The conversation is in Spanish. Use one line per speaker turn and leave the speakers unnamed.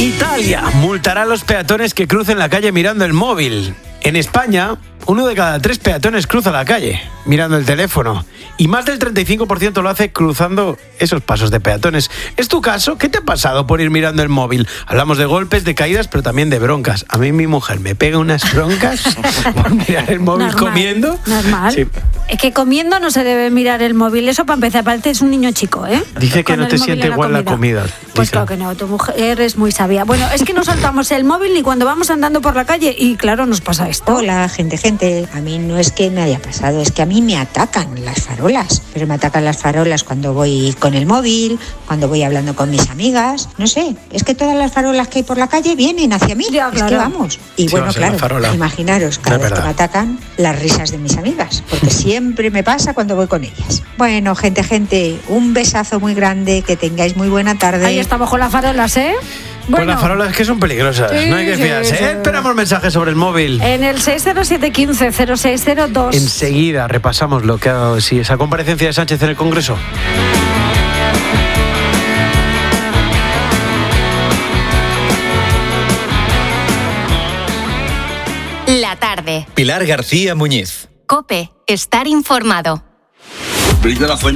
Italia multará a los peatones que crucen la calle mirando el móvil. En España, 1 de cada 3 peatones cruza la calle mirando el teléfono. Y más del 35% lo hace cruzando esos pasos de peatones. ¿Es tu caso? ¿Qué te ha pasado por ir mirando el móvil? Hablamos de golpes, de caídas, pero también de broncas. A mí mi mujer me pega unas broncas por mirar el móvil normal, comiendo.
Normal. Sí. Es que comiendo no se debe mirar el móvil. Eso para empezar, pareces un niño chico, ¿eh?
Dice que no te siente igual la comida.
Pues claro que no, tu mujer es muy sabia. Bueno, es que no soltamos el móvil ni cuando vamos andando por la calle y claro, nos pasa esto.
Hola, gente. A mí no es que me haya pasado, es que a mí me atacan las farolas. Pero me atacan las farolas cuando voy con el móvil, cuando voy hablando con mis amigas. No sé, es que todas las farolas que hay por la calle vienen hacia mí.
Ya, claro.
Es que vamos. Y sí, bueno, claro, imaginaros cada vez que me atacan las risas de mis amigas, porque siempre me pasa cuando voy con ellas. Bueno, gente, un besazo muy grande, que tengáis muy buena tarde.
Ahí estamos con las farolas, ¿eh?
Bueno, pues las farolas que son peligrosas, sí, no hay que fiarse. Sí. Esperamos mensajes sobre el móvil.
En el 607-15-0602.
Enseguida repasamos lo que ha sido esa comparecencia de Sánchez en el Congreso.
La tarde.
Pilar García Muñiz.
COPE. Estar informado.